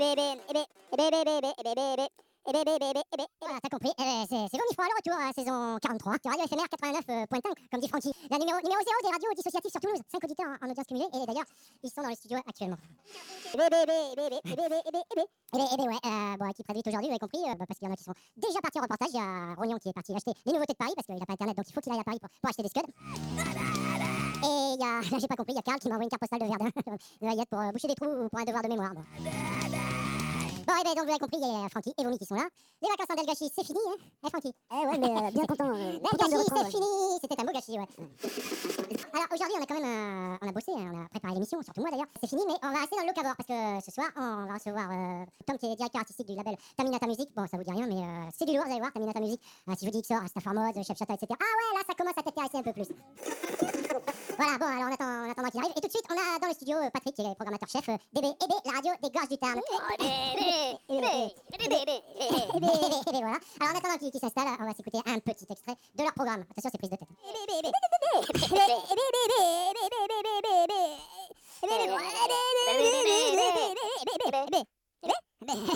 Voilà, t'as compris. C'est Jour Froid, le retour, saison 43, sur Radio FMR 89.5, comme dit Francky. La numéro 0 des radios dissociatives sur Toulouse. 5 auditeurs en audience cumulée, et d'ailleurs, ils sont dans le studio actuellement. Ouais, bon, qui traduit aujourd'hui, vous avez compris, parce qu'il y en a qui sont déjà partis en reportage. Il y a Rognon qui est parti acheter les nouveautés de Paris, parce qu'il n'a pas internet, donc il faut qu'il aille à Paris pour acheter des scuds. Et il y a, là j'ai pas compris, il y a Karl qui m'a envoyé une carte postale de Verdun, de Layette pour boucher des trous ou pour un devoir de mémoire. Bon, et ben donc vous avez compris, il y a Francky et Vomi qui sont là. Les vacances en Delgachis, c'est fini, hein, Francky? Ouais, mais bien content. Delgachis, c'est fini. C'était un beau gâchis, ouais. Alors aujourd'hui, on a quand même on a bossé, hein, on a préparé l'émission, surtout moi d'ailleurs. C'est fini, mais on va rester dans le locavore parce que ce soir, on va recevoir Tom qui est directeur artistique du label Taminata Music. Bon, ça vous dit rien, mais c'est du lourd, vous allez voir, Taminata Music. Si je vous dis XOR, Stafford Mode, Chef Chata, etc. Ah ouais, là, ça commence à t'intéresser un peu plus. Voilà, bon, alors on attend qu'il arrive. Et tout de suite, on a dans le studio Patrick, qui est programmateur chef DB, la radio des gorges du Tarn. Voilà. Alors en attendant qu'ils s'installent, on va s'écouter un petit extrait de leur programme. Attention, c'est prise de tête.